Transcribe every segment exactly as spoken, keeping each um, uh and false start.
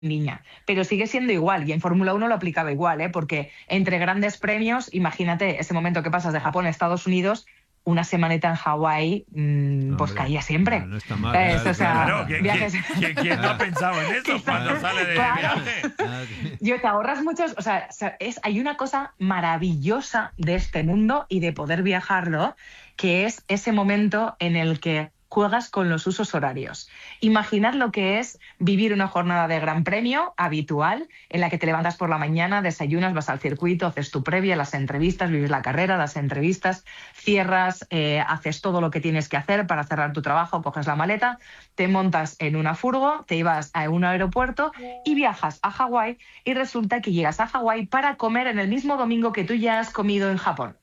niña, pero sigue siendo igual, y en Fórmula uno lo aplicaba igual, ¿eh? Porque entre grandes premios, imagínate ese momento que pasas de Japón a Estados Unidos, una semanita en Hawái, mmm, pues Hombre, caía siempre. No, no está mal. ¿Sabes? Claro, O sea, Claro, ¿quién, viajes... quién- quién- quién no ha pensado en eso cuando sale de Claro. viaje? claro. Yo te ahorras muchos, o sea, o sea, es, hay una cosa maravillosa de este mundo y de poder viajarlo, que es ese momento en el que juegas con los usos horarios. Imaginad lo que es vivir una jornada de Gran Premio habitual, en la que te levantas por la mañana, desayunas, vas al circuito, haces tu previa, las entrevistas, vives la carrera, las entrevistas, cierras, eh, haces todo lo que tienes que hacer para cerrar tu trabajo, coges la maleta, te montas en una furgo, te ibas a un aeropuerto y viajas a Hawái, y resulta que llegas a Hawái para comer en el mismo domingo que tú ya has comido en Japón.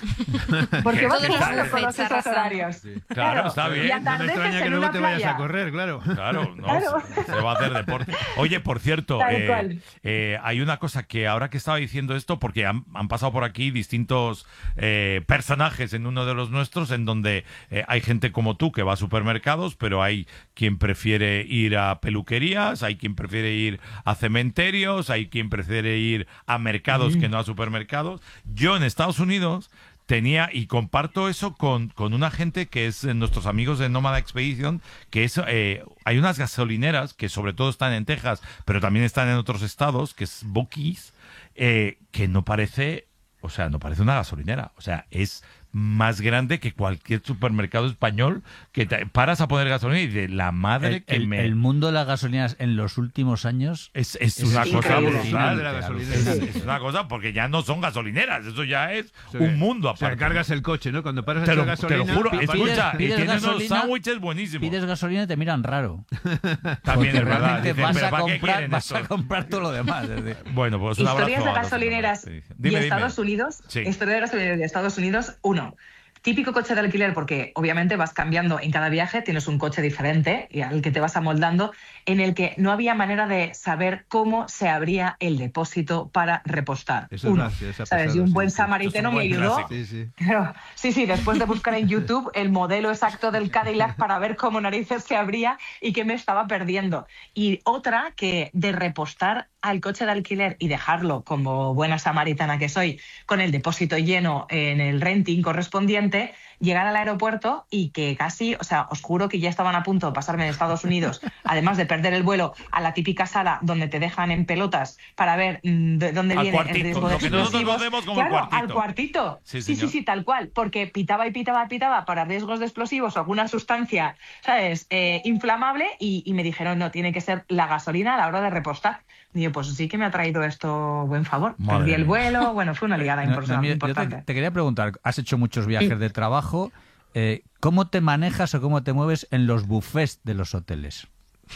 Porque vas Todos los jugando con los buffets usos arrasando. horarios. Sí. Claro, está bien. Y No me atardeces extraña que en luego una te vayas playa. a correr, claro. Claro, no, Claro. Se, se va a hacer deporte. Oye, por cierto, Tal eh, cual. eh, hay una cosa que ahora que estaba diciendo esto, porque han, han pasado por aquí distintos eh, personajes en uno de los nuestros, en donde eh, hay gente como tú que va a supermercados, pero hay quien prefiere ir a peluquerías, hay quien prefiere ir a cementerios, hay quien prefiere ir a mercados Mm. que no a supermercados. Yo en Estados Unidos tenía, y comparto eso con, con una gente que es eh, nuestros amigos de Nómada Expedition, que es, eh, hay unas gasolineras que sobre todo están en Texas, pero también están en otros estados, que es Buc-ee's, eh, que no parece, o sea, no parece una gasolinera, o sea, es más grande que cualquier supermercado español, que te paras a poner gasolina y de la madre El, que el- me... el mundo de las gasolineras en los últimos años Es, es es una cosa increíble. brutal. De la gasolina. Es, es una cosa porque ya no son gasolineras, eso ya es O sea, un mundo O sea, aparte. cargas el coche, ¿no? Cuando paras a Te lo, echar te lo gasolina... juro, pides- escucha, y pides tiene unos gasolina, sándwiches buenísimos. pides gasolina y te miran raro. También Porque es verdad. realmente Dicen, vas, "¿Pero a para qué comprar, quieren vas a esto?". comprar todo lo demás. es decir, Bueno, pues un Historias abrazo de a los gasolineras hermanos. Sí. y Dime, dime. Estados Unidos. Sí. Historia de gasolineras de Estados Unidos, uno. Típico coche de alquiler, porque obviamente vas cambiando en cada viaje, tienes un coche diferente y al que te vas amoldando, en el que no había manera de saber cómo se abría el depósito para repostar. Eso es Uno, verdad, sí, eso ha ¿sabes? pasado, Y un sí, buen sí. samaritano Esto es me un buen ayudó. clásico. Sí, sí. Pero, sí, sí, después de buscar en YouTube el modelo exacto del Cadillac para ver cómo narices se abría y qué me estaba perdiendo. Y otra, que de repostar al coche de alquiler y dejarlo, como buena samaritana que soy, con el depósito lleno en el renting correspondiente, llegar al aeropuerto y que casi, o sea, os juro que ya estaban a punto de pasarme de Estados Unidos, además de perder el vuelo, a la típica sala donde te dejan en pelotas para ver mm, de dónde Al viene cuartito, el riesgo de lo que nosotros explosivos. conocemos como el Claro, cuartito. al cuartito. Sí, Sí, sí, señor. sí, tal cual, porque pitaba y pitaba y pitaba para riesgos de explosivos o alguna sustancia, ¿sabes?, eh, inflamable, y, y me dijeron, no, tiene que ser la gasolina a la hora de repostar. Y yo, pues sí que me ha traído esto buen favor. Madre Perdí el mía. vuelo, bueno, fue una liada no, importante. no, mira, yo importante. te, te quería preguntar, has hecho muchos viajes de trabajo, eh, ¿cómo te manejas o cómo te mueves en los buffets de los hoteles?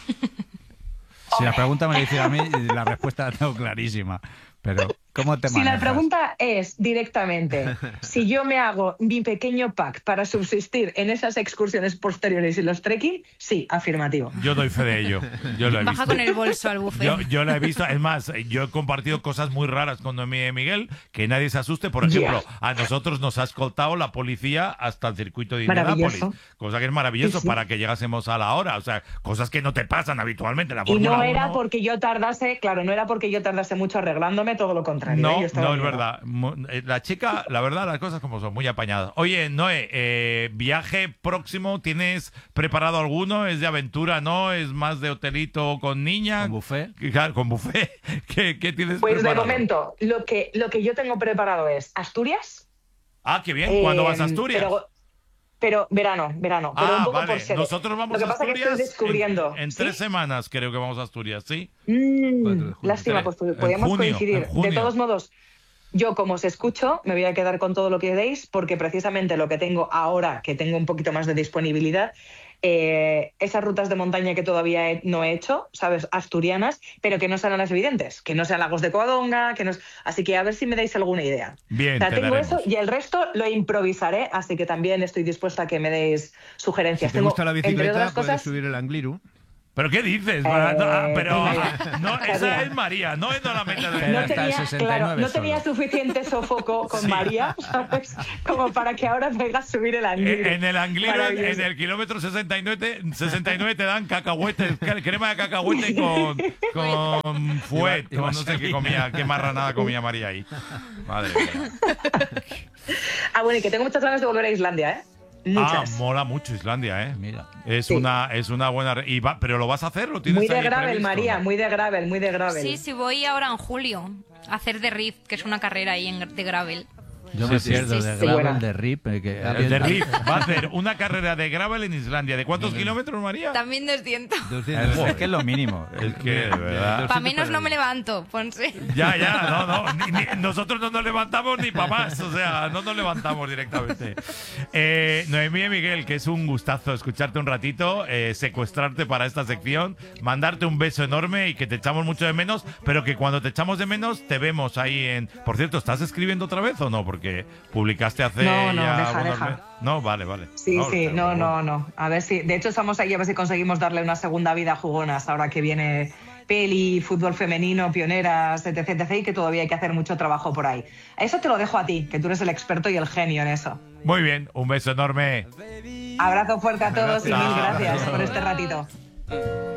Si la pregunta me la hiciera a mí, la respuesta la tengo clarísima. Pero, ¿cómo te Si manejas? la pregunta es directamente si yo me hago mi pequeño pack para subsistir en esas excursiones posteriores y los trekking, sí, afirmativo. Yo doy fe de ello. Yo lo he Baja visto. con el bolso al buffet. Yo, yo lo he visto, es más, yo he compartido cosas muy raras con Noemí y Miguel, que nadie se asuste. Por ejemplo, Yeah. a nosotros nos ha escoltado la policía hasta el circuito de Indianápolis, Maravilloso. cosa que es maravilloso Sí, sí. para que llegásemos a la hora, o sea, cosas que no te pasan habitualmente en la Y Fórmula no era uno. porque yo tardase, claro, no era porque yo tardase mucho arreglándome, todo lo contrario. ¿eh? No, Yo estaba no es bien. verdad. Mu- eh, La chica, la verdad, las cosas como son, muy apañadas. Oye, Noé, eh, viaje próximo, ¿tienes preparado alguno? ¿Es de aventura, no? ¿Es más de hotelito con niña? ¿Con buffet? Claro, con buffet. ¿Qué, qué tienes Pues de preparado? momento, lo que, lo que yo tengo preparado es Asturias. Ah, qué bien. ¿Cuándo eh, vas a Asturias? Pero, pero verano, verano. Pero un Ah, poco vale. por ser. Nosotros vamos Lo que a pasa es que Asturias estoy descubriendo. en, en ¿sí? tres semanas, creo que vamos a Asturias, ¿sí? Mm, cuatro de junio. lástima, pues En podríamos junio, coincidir. en junio. De todos modos, yo como os escucho, me voy a quedar con todo lo que deis, porque precisamente lo que tengo ahora, que tengo un poquito más de disponibilidad, eh, esas rutas de montaña que todavía he- no he hecho, ¿sabes? Asturianas, pero que no sean las evidentes, que no sean Lagos de Covadonga, que no... Así que a ver si me dais alguna idea. Bien, O sea, te tengo daremos. eso y el resto lo improvisaré, así que también estoy dispuesta a que me deis Si sugerencias. te Tengo, gusta la entre bicicleta, otras puedes cosas, subir el Angliru. ¿Pero qué dices? Eh, Ah, pero mira. ah, no, esa es María, no es solamente de Pero No hasta el tenía, sesenta y claro, nueve no tenía solo. suficiente sofoco con Sí. María, ¿sabes? Como para que ahora venga a subir el angliro. En el Angliru, Maravilloso. en el kilómetro sesenta y nueve, sesenta y nueve te dan cacahuetes, crema de cacahuete con, con fuet, Iba- iba con no sé qué comía, qué marranada comía María ahí. Madre mía. Ah, bueno, y que tengo muchas ganas de volver a Islandia, ¿eh? Muchas. Ah, mola mucho Islandia, ¿eh? Mira. Es Sí. una es una buena... re- y va- ¿Pero lo vas a hacer? ¿Lo tienes Muy de ahí gravel, previsto, María, no? muy de gravel, muy de gravel. Sí, sí, voy ahora en julio a hacer de Rift, que es una carrera ahí en, de gravel. Yo me Sí, sí, pierdo sí, de sí. gravel, Buena. de rip. eh, que El de Riff va a hacer una carrera de gravel en Islandia. ¿De cuántos kilómetros, María? También doscientos. Es, es que es lo mínimo. Es que, de verdad. Para menos no me levanto, Ponce. Ya, ya, no, no. ni- ni- nosotros no nos levantamos ni para más. O sea, no nos levantamos directamente. Eh, Noemí y Miguel, que es un gustazo escucharte un ratito, eh, secuestrarte para esta sección, mandarte un beso enorme y que te echamos mucho de menos, pero que cuando te echamos de menos te vemos ahí en... Por cierto, ¿estás escribiendo otra vez o no? Porque publicaste hace No, no, ya deja, unos deja. meses. No, vale, vale. Sí, No, sí, pero no, bueno. no, no. A ver si, de hecho estamos ahí a ver si conseguimos darle una segunda vida a Jugonas ahora que viene peli, fútbol femenino, pioneras, etc, etc, y que todavía hay que hacer mucho trabajo por ahí. Eso te lo dejo a ti, que tú eres el experto y el genio en eso. Muy bien, un beso enorme. Abrazo fuerte a todos y Chao. mil gracias por este ratito.